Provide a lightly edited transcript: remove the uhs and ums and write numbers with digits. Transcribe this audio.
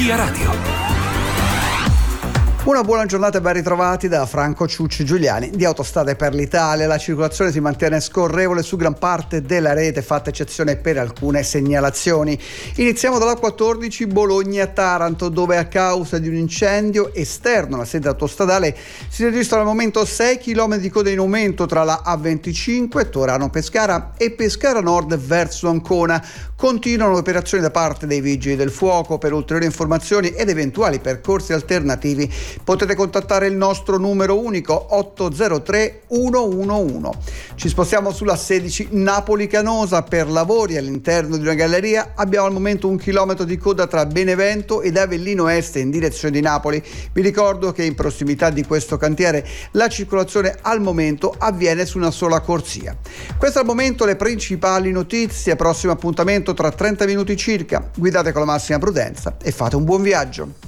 Via Radio. Una buona giornata e ben ritrovati da Franco Ciucci Giuliani di Autostrade per l'Italia. La circolazione si mantiene scorrevole su gran parte della rete, fatta eccezione per alcune segnalazioni. Iniziamo dalla 14 Bologna-Taranto, dove a causa di un incendio esterno alla sede autostradale si registrano al momento 6 km di coda in aumento tra la A25, Torano-Pescara e Pescara Nord verso Ancona. Continuano le operazioni da parte dei vigili del fuoco. Per ulteriori informazioni ed eventuali percorsi alternativi potete contattare il nostro numero unico 803 111. Ci spostiamo sulla 16 Napoli-Canosa. Per lavori all'interno di una galleria abbiamo al momento 1 chilometro di coda tra Benevento ed Avellino Est in direzione di Napoli. Vi ricordo che in prossimità di questo cantiere la circolazione al momento avviene su una sola corsia. Questo al momento le principali notizie. Prossimo appuntamento tra 30 minuti circa. Guidate con la massima prudenza e fate un buon viaggio.